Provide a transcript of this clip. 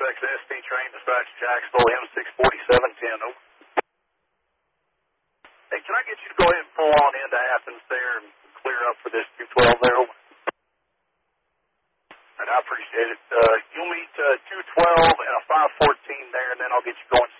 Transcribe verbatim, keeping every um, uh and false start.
X S T train dispatch Jacksonville M six forty-seven ten. Over. Hey, can I get you to go ahead and pull on into Athens there and clear up for this two twelve there? Over. And I appreciate it. Uh, you'll meet uh, two twelve and a five fourteen there, and then I'll get you going